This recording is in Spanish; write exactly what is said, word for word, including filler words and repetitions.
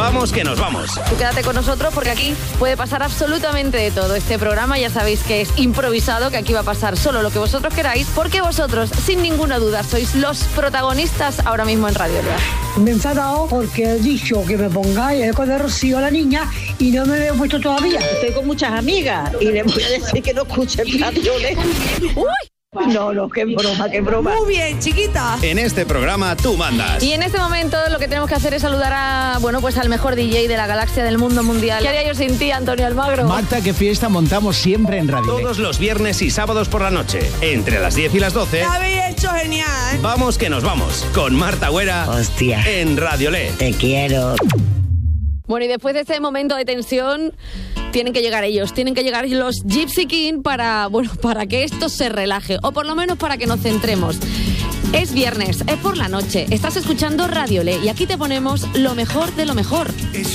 Vamos que nos vamos. Tú quédate con nosotros porque aquí puede pasar absolutamente de todo. Este programa ya sabéis que es improvisado, que aquí va a pasar solo lo que vosotros queráis, porque vosotros, sin ninguna duda, sois los protagonistas ahora mismo en Radio Lea. Me he enfadado porque he dicho que me pongáis el eco de Rocío a la niña y no me he puesto todavía. Estoy con muchas amigas y le voy a decir que no escuchen Radio Lea. ¡Uy! No, no, qué broma, qué broma. Muy bien, chiquita. En este programa tú mandas. Y en este momento lo que tenemos que hacer es saludar a, bueno, pues al mejor D J de la galaxia del mundo mundial. ¿Qué haría yo sin ti, Antonio Almagro? Marta, qué fiesta montamos siempre en Radio Lea. Todos los viernes y sábados por la noche, entre las diez y las doce. Lo habéis hecho genial. Vamos que nos vamos, con Marta Güera. Hostia. En Radio Lea. Te quiero. Bueno, y después de este momento de tensión, tienen que llegar ellos, tienen que llegar los Gypsy King para, bueno, para que esto se relaje, o por lo menos para que nos centremos. Es viernes, es por la noche, estás escuchando Radio Lea y aquí te ponemos lo mejor de lo mejor.